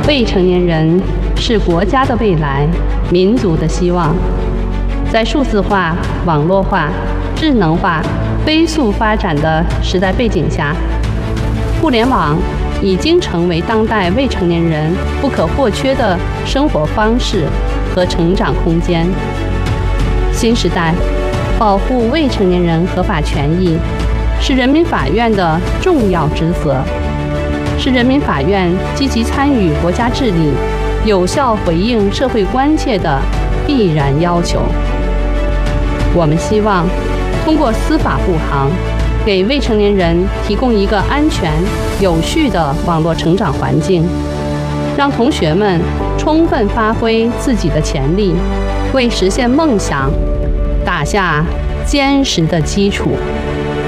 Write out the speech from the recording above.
未成年人是国家的未来，民族的希望。在数字化、网络化、智能化飞速发展的时代背景下，互联网已经成为当代未成年人不可或缺的生活方式和成长空间。新时代保护未成年人合法权益是人民法院的重要职责，是人民法院积极参与国家治理、有效回应社会关切的必然要求。我们希望通过司法护航，给未成年人提供一个安全、有序的网络成长环境，让同学们充分发挥自己的潜力，为实现梦想打下坚实的基础。